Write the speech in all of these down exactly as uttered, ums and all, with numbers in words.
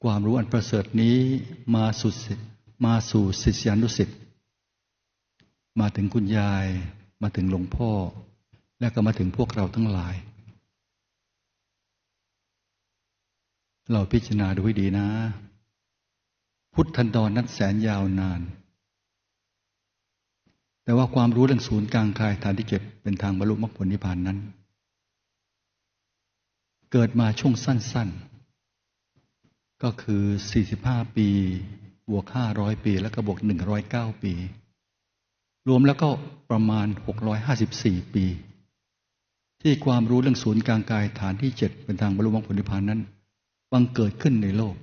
ความรู้อันประเสริฐนี้มาสู่มาสู่ศิษยานุศิษย์มาถึงคุณยายมาถึงหลวงพ่อและก็มาถึงพวกเราทั้งหลายเราพิจารณาดูให้ดีนะพุทธันดรนั้นแสนยาวนานแต่ว่าความรู้เรื่องศูนย์กลางกายฐานที่เจ็ดเป็นทางบรรลุมรรคผลนิพพานนั้นเกิดมาช่วงสั้นๆก็คือสี่สิบห้าปีบวกห้าร้อยปีแล้วก็บวกหนึ่งร้อยเก้าปีรวมแล้วก็ประมาณหกร้อยห้าสิบสี่ปีที่ความรู้เรื่องศูนย์กลางกายฐานที่เจ็ดเป็นทางบรรลุมรรคผลนิพพานนั้นบังเกิดขึ้นในโลก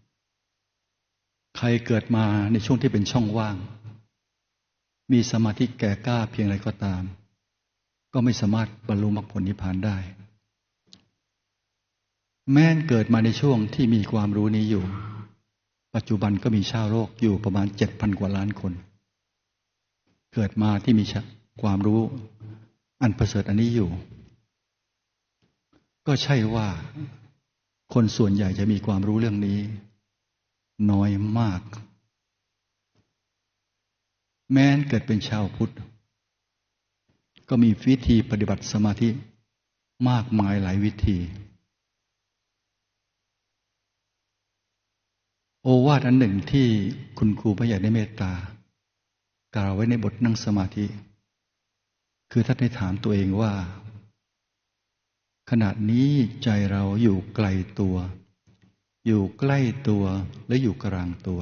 ใครเกิดมาในช่วงที่เป็นช่องว่างมีสมาธิแก่กล้าเพียงไรก็ตามก็ไม่สามารถบรรลุมรรคผลนิพพานได้แม้นเกิดมาในช่วงที่มีความรู้นี้อยู่ปัจจุบันก็มีชาวโลกอยู่ประมาณ เจ็ดพัน กว่าล้านคนเกิดมาที่มีความรู้อันประเสริฐอันนี้อยู่ก็ใช่ว่าคนส่วนใหญ่จะมีความรู้เรื่องนี้น้อยมากแม้นเกิดเป็นชาวพุทธก็มีวิธีปฏิบัติสมาธิมากมายหลายวิธีโอวาทอันหนึ่งที่คุณครูพระใหญ่ได้เมตตากล่าวไว้ในบทนั่งสมาธิคือท่านได้ถามตัวเองว่าขณะนี้ใจเราอยู่ไกลตัวอยู่ใกล้ตัวและอยู่กลางตัว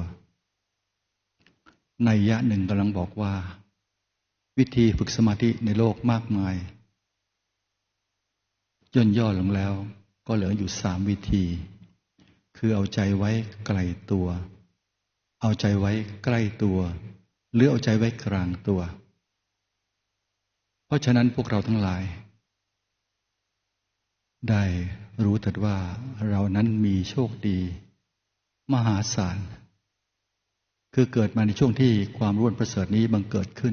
นัยยะหนึ่งกำลังบอกว่าวิธีฝึกสมาธิในโลกมากมายย่นย่อลงแล้วก็เหลืออยู่สามวิธีคือเอาใจไว้ไกลตัวเอาใจไว้ใกล้ตัวหรือเอาใจไว้กลางตัวเพราะฉะนั้นพวกเราทั้งหลายได้รู้เถิดว่าเรานั้นมีโชคดีมหาศาลคือเกิดมาในช่วงที่ความรู้ประเสริฐนี้บังเกิดขึ้น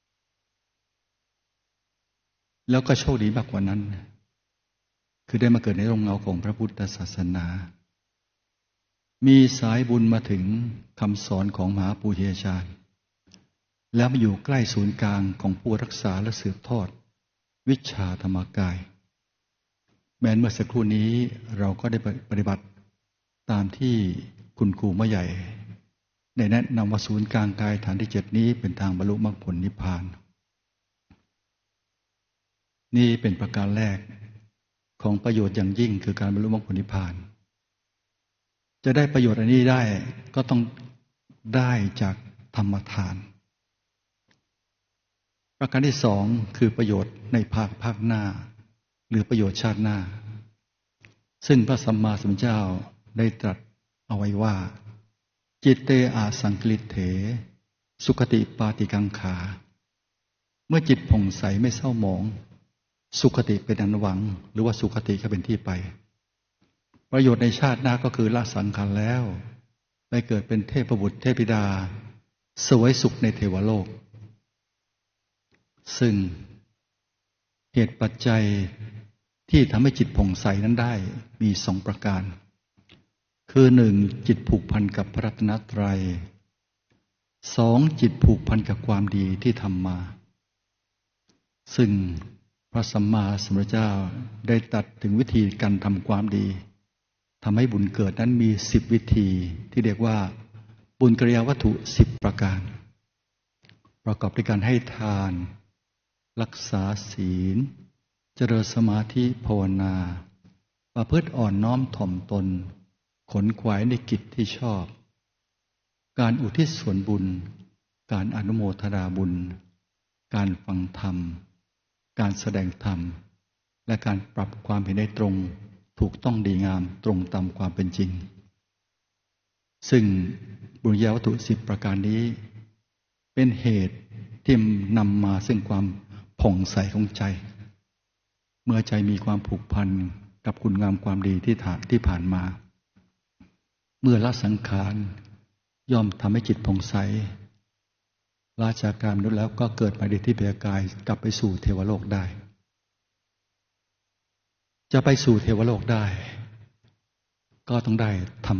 แล้วก็โชคดีมากกว่านั้นคือได้มาเกิดในร่มเงาของพระพุทธศาสนามีสายบุญมาถึงคำสอนของมหาปูชนียาจารย์แล้วมาอยู่ใกล้ศูนย์กลางของผู้รักษาและสืบทอดวิชาธรรมกายแม้เมื่อสักครู่นี้เราก็ได้ปฏิบัติตามที่คุณครูมะใหญ่ได้แนะนำว่าศูนย์กลางกายฐานที่เจ็ดนี้เป็นทางบรรลุมรรคผลนิพพานนี่เป็นประการแรกของประโยชน์อย่างยิ่งคือการบรรลุมรรคผลนิพพานจะได้ประโยชน์อันนี้ได้ก็ต้องได้จากธรรมทานประการที่สองคือประโยชน์ในภาคภาคหน้าหรือประโยชน์ชาติหน้าซึ่งพระสัมมาสัมพุทธเจ้าได้ตรัสเอาไว้ว่าจิตเตอาสังคลิเถสุขติปาติกังขาเมื่อจิตผ่องใสไม่เศร้าหมองสุขติเป็นอันหวังหรือว่าสุขติก็เป็นที่ไปประโยชน์ในชาติหน้าก็คือละสังขารแล้วไปเกิดเป็นเทพบุตรเทพธิดาเสวยสุขในเทวโลกซึ่งเหตุปัจจัยที่ทำให้จิตผ่องใสนั้นได้มีสองประการคือหนึ่งจิตผูกพันกับพระรัตนตรัยสองจิตผูกพันกับความดีที่ทำมาซึ่งพระสัมมาสัมพุทธเจ้าได้ตรัสถึงวิธีการทำความดีทำให้บุญเกิดนั้นมีสิบวิธีที่เรียกว่าบุญกิริยาวัตถุสิบประการประกอบด้วยการให้ทานรักษาศีลเจริญสมาธิภาวนาประพฤติอ่อนน้อมถ่อมตนขนขวายในกิจที่ชอบการอุทิศส่วนบุญการอนุโมทนาบุญการฟังธรรมการแสดงธรรมและการปรับความเห็นให้ตรงถูกต้องดีงามตรงตามความเป็นจริงซึ่งบุญญาวัตถุสิบประการนี้เป็นเหตุที่นำมาซึ่งความผ่องใสของใจเมื่อใจมีความผูกพันกับคุณงามความดีที่ถาที่ผ่านมาเมื่อละสังขารย่อมทำให้จิตผ่องใสละจากการมนุษย์แล้วก็เกิดมาในที่เบียกายกลับไปสู่เทวโลกได้จะไปสู่เทวโลกได้ก็ต้องได้ทำ